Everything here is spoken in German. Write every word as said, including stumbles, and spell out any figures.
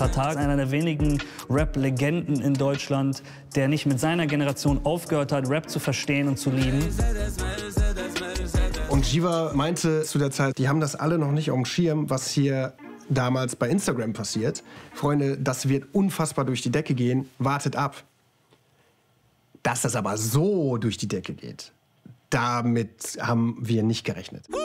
Xatar, einer der wenigen Rap-Legenden in Deutschland, der nicht mit seiner Generation aufgehört hat, Rap zu verstehen und zu lieben. Und Jiva meinte zu der Zeit, die haben das alle noch nicht auf dem Schirm, was hier damals bei Instagram passiert. Freunde, das wird unfassbar durch die Decke gehen, wartet ab. Dass das aber so durch die Decke geht, damit haben wir nicht gerechnet.